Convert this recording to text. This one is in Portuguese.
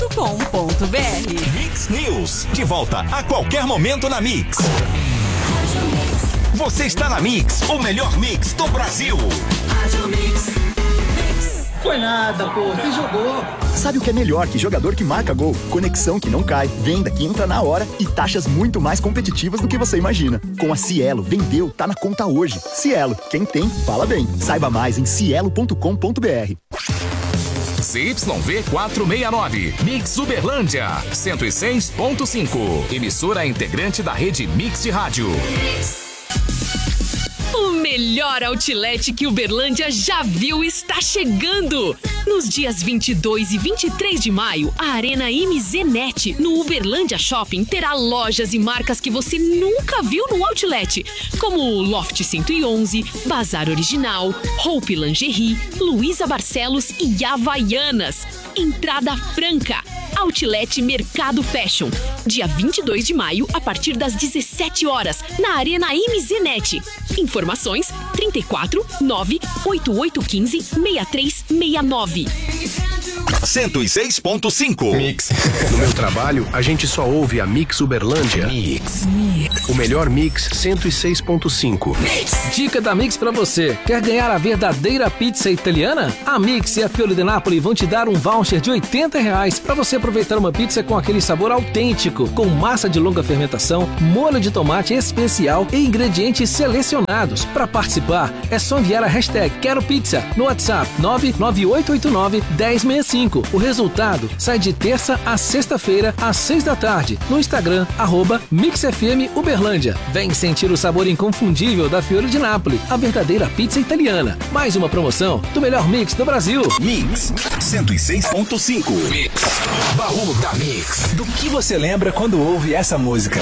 Mix News, de volta a qualquer momento na Mix. Você está na Mix, o melhor mix do Brasil. Foi nada, pô, você jogou. Sabe o que é melhor que jogador que marca gol? Conexão que não cai, venda que entra na hora e taxas muito mais competitivas do que você imagina. Com a Cielo, vendeu, tá na conta hoje. Cielo, quem tem, fala bem. Saiba mais em cielo.com.br. ZYV 469, Mix Uberlândia, 106.5. Emissora integrante da rede Mix de rádio. O melhor outlet que Uberlândia já viu está chegando! Nos dias 22 e 23 de maio, a Arena MZNet, no Uberlândia Shopping, terá lojas e marcas que você nunca viu no outlet, como o Loft 111, Bazar Original, Hope Lingerie, Luísa Barcelos e Havaianas. Entrada franca! Outlet Mercado Fashion, dia 22 de maio, a partir das 17 horas, na Arena MZNet. Informações 34 98815 6369. 106.5 Mix. No meu trabalho, a gente só ouve a Mix Uberlândia. Mix. O melhor Mix 106.5. Dica da Mix pra você. Quer ganhar a verdadeira pizza italiana? A Mix e a Fiore de Napoli vão te dar um voucher de R$80 para você aproveitar uma pizza com aquele sabor autêntico, com massa de longa fermentação, molho de tomate especial e ingredientes selecionados. Para participar, é só enviar a hashtag Quero Pizza no WhatsApp 99889-1065. O resultado sai de terça a sexta-feira, às 6 da tarde, no Instagram, @MixFM Uberlândia. Vem sentir o sabor inconfundível da Fiore de Napoli, a verdadeira pizza italiana. Mais uma promoção do melhor mix do Brasil. Mix 106.5. Mix. Baú da Mix. Do que você lembra quando ouve essa música?